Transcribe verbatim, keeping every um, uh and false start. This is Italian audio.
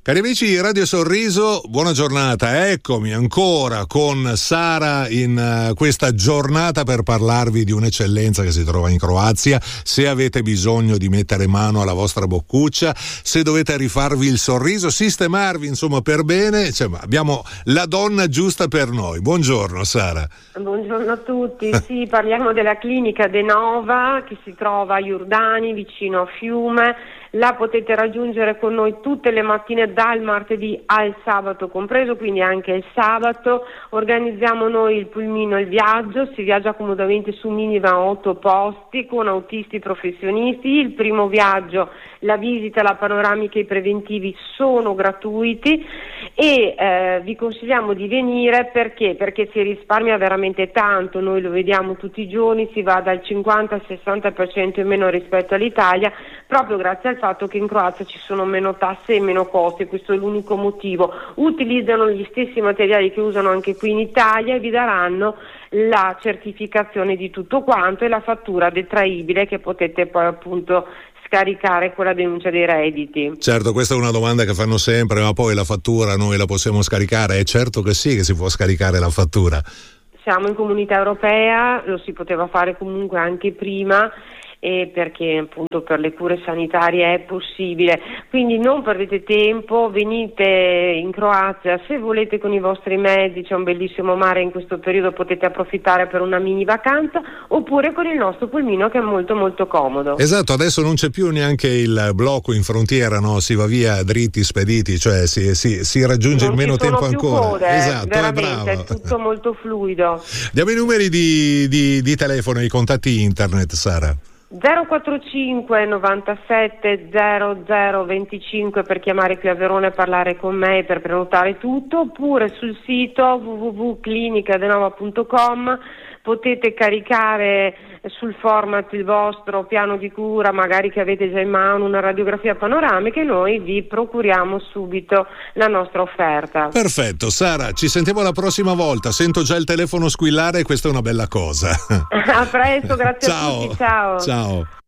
Cari amici di Radio Sorriso, buona giornata, eccomi ancora con Sara in uh, questa giornata per parlarvi di un'eccellenza che si trova in Croazia. Se avete bisogno di mettere mano alla vostra boccuccia, se dovete rifarvi il sorriso, sistemarvi insomma per bene, cioè, abbiamo la donna giusta per noi. Buongiorno Sara. Buongiorno a tutti, sì, parliamo della clinica De Nova che si trova a Iurdani, vicino a Fiume. La potete raggiungere con noi tutte le mattine dal martedì al sabato compreso, quindi anche il sabato. Organizziamo noi il pulmino, il viaggio, si viaggia comodamente su minivan otto posti con autisti professionisti. Il primo viaggio, la visita, la panoramica e i preventivi sono gratuiti e eh, vi consigliamo di venire perché? Perché si risparmia veramente tanto, noi lo vediamo tutti i giorni, si va dal cinquanta al sessanta per cento in meno rispetto all'Italia, proprio grazie al fatto che in Croazia ci sono meno tasse e meno costi, questo è l'unico motivo. Utilizzano gli stessi materiali che usano anche qui in Italia e vi daranno la certificazione di tutto quanto e la fattura detraibile che potete poi appunto scaricare con la denuncia dei redditi. Certo, questa è una domanda che fanno sempre, ma poi la fattura noi la possiamo scaricare? È certo che sì, che si può scaricare la fattura. Siamo in Comunità Europea, lo si poteva fare comunque anche prima, e perché appunto per le cure sanitarie è possibile, quindi non perdete tempo, venite in Croazia se volete con i vostri mezzi, c'è un bellissimo mare in questo periodo, potete approfittare per una mini vacanza oppure con il nostro pulmino che è molto molto comodo. Esatto, adesso non c'è più neanche il blocco in frontiera, no? Si va via dritti spediti, cioè si, si, si raggiunge non in meno tempo ancora. Code, esatto, veramente, è, è tutto molto fluido. Diamo i numeri di, di, di telefono e i contatti internet, Sara. zero quattro cinque novantasette zero zero venticinque per chiamare qui a Verona e parlare con me per prenotare tutto, oppure sul sito w w w punto clinica denova punto com potete caricare sul format il vostro piano di cura, magari che avete già in mano una radiografia panoramica e noi vi procuriamo subito la nostra offerta. Perfetto, Sara, ci sentiamo la prossima volta, sento già il telefono squillare e questa è una bella cosa. A presto, grazie ciao. a tutti, ciao. Ciao.